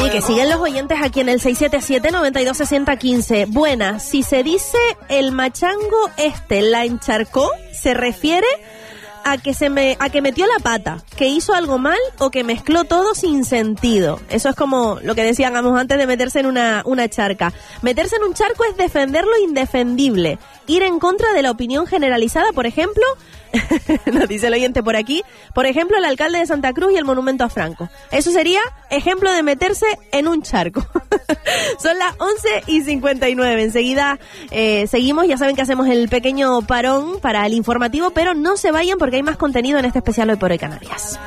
Oye, que siguen los oyentes aquí en el 677-9260-15. Buena, si se dice el machango la encharcó, se refiere a que metió la pata, que hizo algo mal o que mezcló todo sin sentido. Eso es como lo que decíamos antes de meterse en una charca. Meterse en un charco es defender lo indefendible, ir en contra de la opinión generalizada, por ejemplo, nos dice el oyente por aquí, por ejemplo, el alcalde de Santa Cruz y el monumento a Franco. Eso sería ejemplo de meterse en un charco. Son las 11:59. Enseguida seguimos. Ya saben que hacemos el pequeño parón para el informativo, pero no se vayan porque hay más contenido en este especial Hoy por Hoy Canarias.